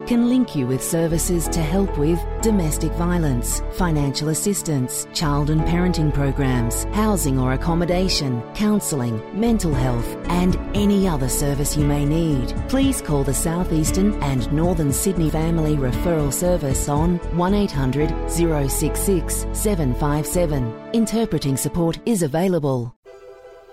can link you with services to help with domestic violence, financial assistance, child and parenting programs, housing or accommodation, counselling, mental health, and any other service you may need. Please call the South Eastern and Northern Sydney Family Referral Service on 1800 066 757. Interpreting support is available.